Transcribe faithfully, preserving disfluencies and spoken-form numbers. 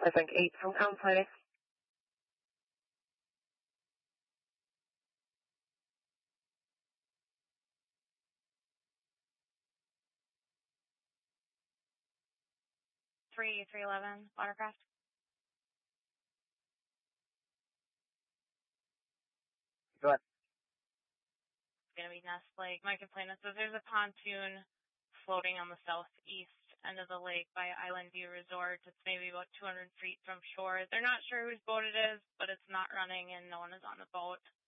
I think eight from Town Friday. three, three eleven, Watercraft. Go ahead. It's going to be Nest Lake. My complaint is that there's a pontoon floating on the southeast end of the lake by Island View Resort. It's maybe about two hundred feet from shore. They're not sure whose boat it is, but it's not running and no one is on the boat.